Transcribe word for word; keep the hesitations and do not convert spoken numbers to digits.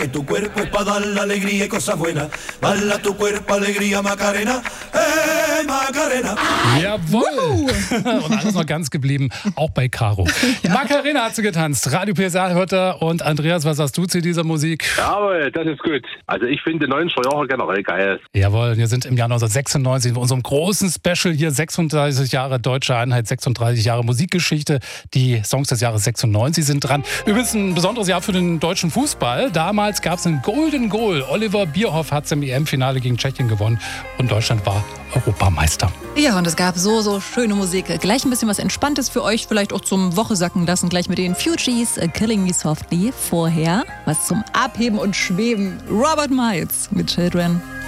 Que tu cuerpo es para dar la alegría y cosas buenas. Bala tu cuerpo, alegría, Macarena. Hey, Macarena. Jawohl! Und alles noch ganz geblieben, auch bei Caro. Ja. Macarena hat sie getanzt. Radio P S A hört er. Und Andreas, was sagst du zu dieser Musik? Jawohl, das ist gut. Also ich finde die neunziger Jahre generell geil. Jawohl, wir sind im Jahr neunzehnhundertsechsundneunzig in unserem großen Special hier, sechsunddreißig Jahre Deutsche Einheit, sechsunddreißig Jahre Musikgeschichte. Die Songs des Jahres sechsundneunzig sind dran. Übrigens ein besonderes Jahr für den deutschen Fußball. Damals gab es einen Golden Goal. Oliver Bierhoff hat es im E M-Finale gegen Tschechien gewonnen und Deutschland war Europameister. Ja, und es gab so, so schöne Musik. Gleich ein bisschen was Entspanntes für euch, vielleicht auch zum Wochesacken lassen. Gleich mit den Fugees, Killing Me Softly. Vorher was zum Abheben und Schweben. Robert Miles mit Children.